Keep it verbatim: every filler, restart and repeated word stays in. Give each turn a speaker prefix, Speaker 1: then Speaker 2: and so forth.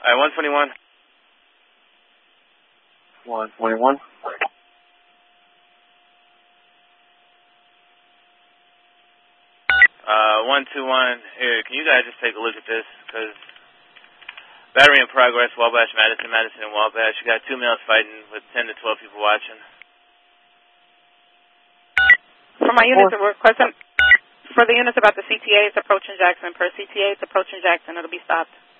Speaker 1: right, one twenty-one.
Speaker 2: one twenty-one.
Speaker 1: Uh, one two one. Here, can you guys just take a look at this? Because battery in progress, Wabash, Madison, Madison, and Wabash. You got two males fighting with ten to twelve people watching.
Speaker 3: For my units, we're requesting, for the units about the C T A, it's approaching Jackson. Per C T A, it's approaching Jackson. It'll be stopped.